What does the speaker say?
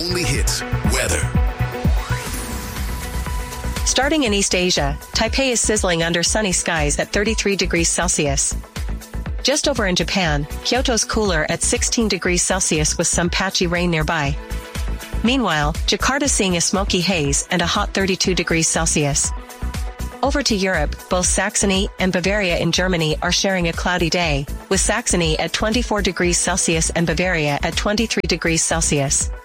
only hits weather. Starting in East Asia, Taipei is sizzling under sunny skies at 33 degrees Celsius. Just over in Japan, Kyoto's cooler at 16 degrees Celsius with some patchy rain nearby. Meanwhile, Jakarta's seeing a smoky haze and a hot 32 degrees Celsius. Over to Europe, both Saxony and Bavaria in Germany are sharing a cloudy day, with Saxony at 24 degrees Celsius and Bavaria at 23 degrees Celsius.